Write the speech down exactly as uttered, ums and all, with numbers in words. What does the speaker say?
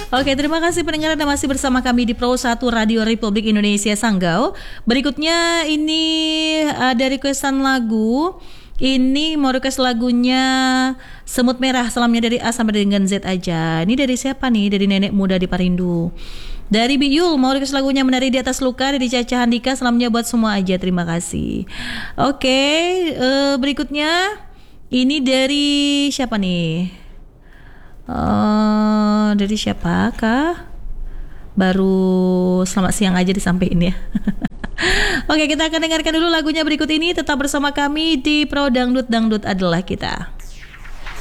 Oke, terima kasih pendengar Anda masih bersama kami di Pro satu Radio Republik Indonesia Sanggau. Berikutnya ini ada requestan lagu. Ini mau request lagunya Semut Merah, salamnya dari A sampai dengan Z aja. Ini dari siapa nih? Dari nenek muda di Parindu. Dari Biyul mau request lagunya Menari di Atas Luka dari Caca Handika, salamnya buat semua aja. Terima kasih. Oke, uh, berikutnya ini dari siapa nih? Uh, dari siapakah? Baru selamat siang aja disampaikan ya. Oke, kita akan dengarkan dulu lagunya berikut ini. Tetap bersama kami di Pro Dangdut, Dangdut adalah kita.